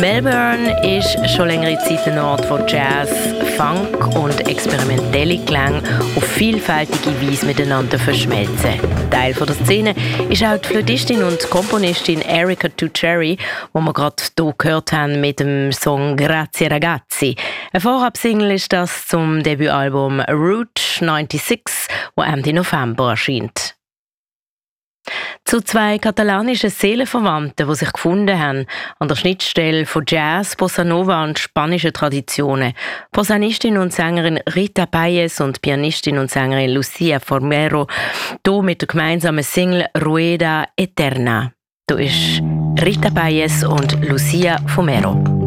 Melbourne ist schon längere Zeit ein Ort, wo Jazz, Funk und experimentelle Klänge auf vielfältige Weise miteinander verschmelzen. Teil der Szene ist auch die Flötistin und Komponistin Erica Tuccieri, die wir gerade hier gehört haben mit dem Song «Grazie Ragazzi». Ein Vorabsingle ist das zum Debütalbum «Route 96», das Ende November erscheint. Zu zwei katalanischen Seelenverwandten, die sich gefunden haben an der Schnittstelle von Jazz, Bossa Nova und spanischen Traditionen. Posaunistin und Sängerin Rita Payés und Pianistin und Sängerin Lucía Fomero, hier mit der gemeinsamen Single «Rueda Eterna». Hier ist Rita Payés und Lucía Fomero.